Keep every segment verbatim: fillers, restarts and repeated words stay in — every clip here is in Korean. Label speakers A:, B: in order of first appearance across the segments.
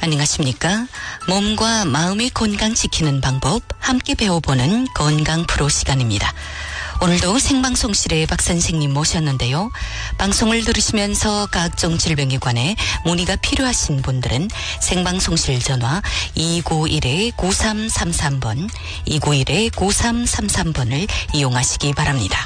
A: 안녕하십니까. 몸과 마음의 건강 지키는 방법 함께 배워보는 건강 프로 시간입니다. 오늘도 생방송실에 박 선생님 모셨는데요. 방송을 들으시면서 각종 질병에 관해 문의가 필요하신 분들은 생방송실 전화 이구일 구삼삼삼 번, 이구일 구삼삼삼 번을 이용하시기 바랍니다.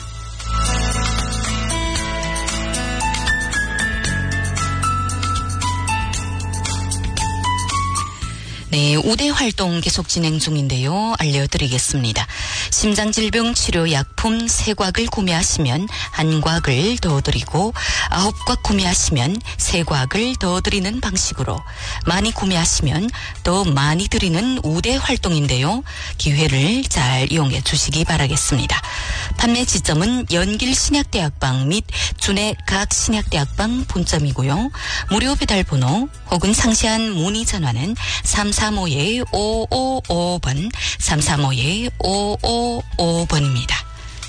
A: 네, 우대 활동 계속 진행 중인데요. 알려드리겠습니다. 심장질병 치료 약품 세 곽을 구매하시면 한 곽을 더 드리고 아홉 곽 구매하시면 세 곽을 더 드리는 방식으로 많이 구매하시면 더 많이 드리는 우대 활동인데요. 기회를 잘 이용해 주시기 바라겠습니다. 판매 지점은 연길신약대학방 및 준해 각 신약대학방 본점이고요. 무료 배달번호 혹은 상세한 문의 전화는 삼삼오 오오오 번, 삼삼오 오오오 번입니다.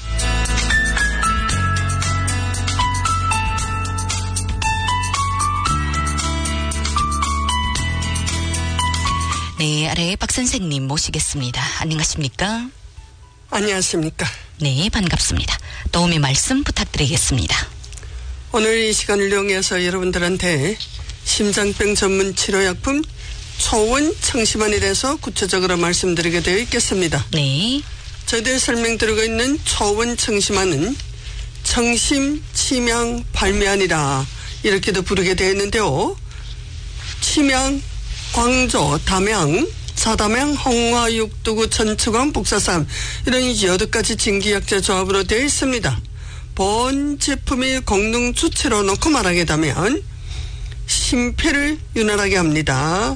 A: 네, 아래 박 선생님 모시겠습니다. 안녕하십니까?
B: 안녕하십니까?
A: 네, 반갑습니다. 도움의 말씀 부탁드리겠습니다.
B: 오늘 이 시간을 이용해서 여러분들한테 심장병 전문 치료약품 초원 청심환에 대해서 구체적으로 말씀드리게 되어 있겠습니다.
A: 네.
B: 저희들이 설명드리고 있는 초원 청심환은 청심, 침양, 발매안이라 이렇게도 부르게 되어 있는데요. 침양, 광조, 담양, 사담양, 홍화, 육두구, 천추광, 북사삼 이런 여덟 가지 진기약재 조합으로 되어 있습니다. 본 제품의 공동 주체로 놓고 말하게 되면 심폐를 윤활하게 합니다.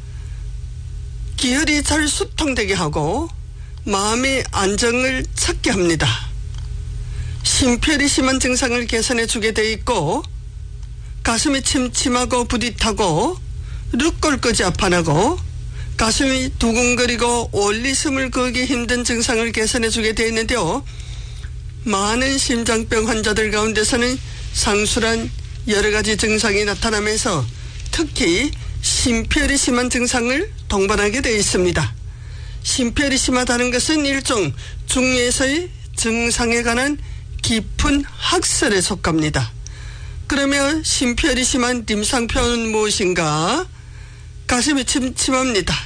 B: 기혈이 잘 수통되게 하고 마음의 안정을 찾게 합니다. 심폐혈이 심한 증상을 개선해 주게 되어 있고 가슴이 침침하고 부딪하고 룩골까지 아파나고 가슴이 두근거리고 올리숨을 거기 힘든 증상을 개선해 주게 되어 있는데요. 많은 심장병 환자들 가운데서는 상술한 여러 가지 증상이 나타나면서 특히 심폐혈이 심한 증상을 동반하게 되어 있습니다. 심폐혈이 심하다는 것은 일종 중에서의 증상에 관한 깊은 학설에 속합니다. 그러면 심폐혈이 심한 임상표현은 무엇인가? 가슴이 침침합니다.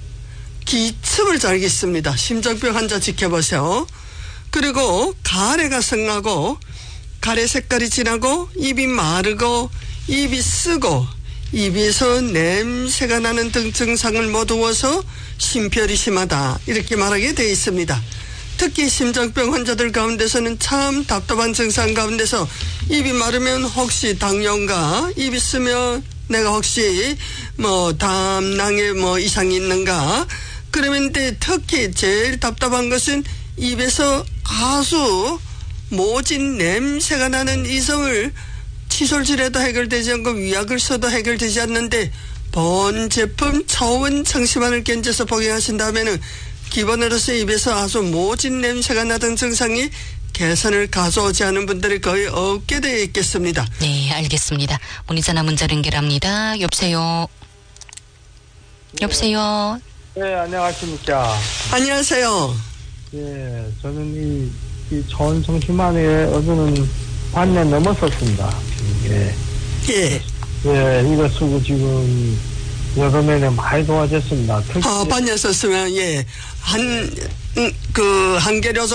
B: 기침을 잘 깃습니다. 심장병 환자 지켜보세요. 그리고 가래가 성나고 가래 색깔이 진하고 입이 마르고 입이 쓰고 입에서 냄새가 나는 등 증상을 모두어서 심폐혈이 심하다 이렇게 말하게 되어 있습니다. 특히 심장병 환자들 가운데서는 참 답답한 증상 가운데서 입이 마르면 혹시 당뇨인가, 입이 쓰면 내가 혹시 뭐 담낭에 뭐 이상이 있는가, 그러면 특히 제일 답답한 것은 입에서 아주 모진 냄새가 나는 이 점을 칫솔질해도 해결되지 않고 위약을 써도 해결되지 않는데 본 제품 초원 청심환을 견져서 복용하신다면은 기본으로서 입에서 아주 모진 냄새가 나던 증상이 개선을 가져오지 않은 분들이 거의 없게 되어 있겠습니다.
A: 네, 알겠습니다. 문의 전화 문자 연결합니다. 여보세요.
C: 네.
A: 여보세요.
C: 네, 안녕하십니까.
B: 안녕하세요.
C: 예, 저는 이, 이 초원 청심환에 어제는 반년 넘었었습니다. 예.
B: 예.
C: 예, 이거 쓰고 지금 여러 내내 많이 도와줬습니다.
B: 아, 반년 썼으면, 예. 한, 음, 그, 한계료